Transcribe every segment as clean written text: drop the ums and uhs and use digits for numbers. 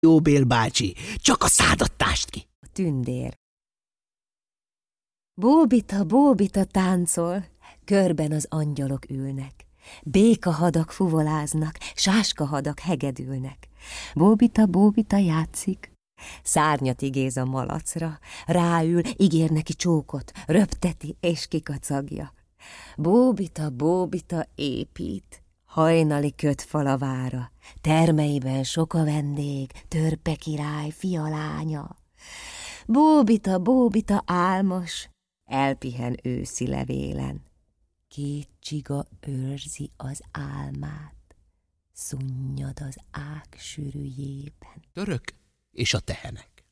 Jóbél bácsi, csak a szádat tásd ki! A tündér. Bóbita, bóbita táncol, körben az angyalok ülnek. Békahadak fuvoláznak, sáskahadak hegedülnek. Bóbita, bóbita játszik. Szárnyat igéz a malacra, ráül, ígér neki csókot, röpteti és kikacagja. Bóbita, bóbita épít, hajnali kötfalavára, termeiben sok a vendég, törpe király, fia lánya. Bóbita, bóbita álmos, elpihen őszi levélen. Két csiga őrzi az álmát, szunnyad az ág sűrűjében. Török és a tehenek.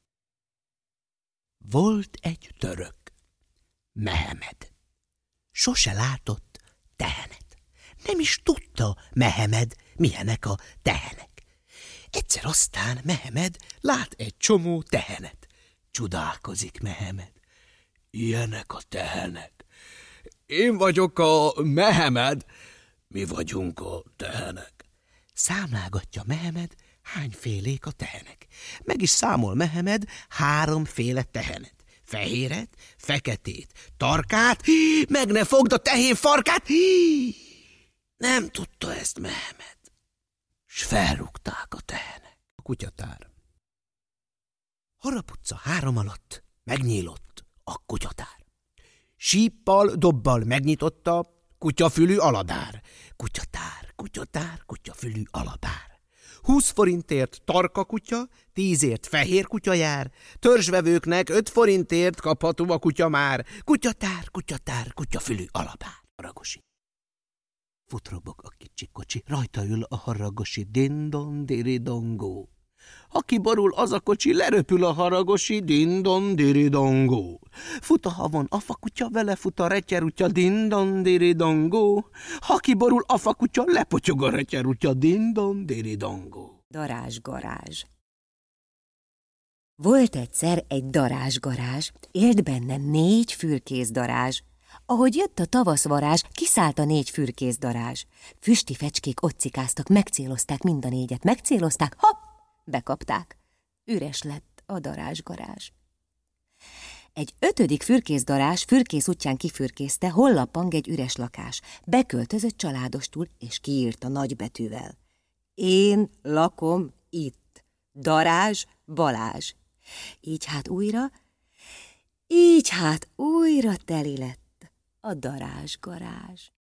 Volt egy török, Mehemed. Sose látott tehenet. Nem is tudta Mehemed, milyenek a tehenek. Egyszer aztán Mehemed lát egy csomó tehenet. Csodálkozik Mehemed. Ilyenek a tehenek. Én vagyok a Mehemed, mi vagyunk a tehenek. Számlálgatja Mehemed, hányfélék a tehenek. Meg is számol Mehemed 3 féle tehenet. Fehéret, feketét, tarkát, meg ne fogd a tehén farkát. Nem tudta ezt Mehemed, s felrúgták a tehenek. A kutyatár. Haraputca 3 alatt megnyílott a kutyatár. Síppal, dobbal megnyitotta kutyafülű aladár. Kutyatár, kutyatár, kutyafülű aladár. 20 forintért tarka kutya, 10ért fehér kutya jár, törzsvevőknek 5 forintért kapható a kutya már. Kutyatár, kutyatár, kutyafülű aladár. Haragosi. Futrobog a kicsi kocsi, rajta ül a haragosi, dindon diridongó. Ha kiborul az a kocsi, leröpül a haragosi, dindon diridongó. Fut a havon a fakutya, vele fut a retyerutya, dindon diridongó. Ha kiborul a fakutya, lepotyog a retyerutya, dindon diridongó. Darázsgarázs. Volt egyszer egy darázsgarázs, élt benne 4 fürkészdarázs. Ahogy jött a tavaszvarázs, kiszállt a 4 fürkészdarázs. Füsti fecskék ott cikáztak, megcélozták mind a 4-et, megcélozták, hopp! Bekapták. Üres lett a darázsgarázs. Egy 5. fürkészdarázs fürkész útján kifürkészte, hol lappang egy üres lakás. Beköltözött családostul, és kiírta nagybetűvel. Én lakom itt. Darázs Balázs. Így hát újra teli lett a darázsgarázs.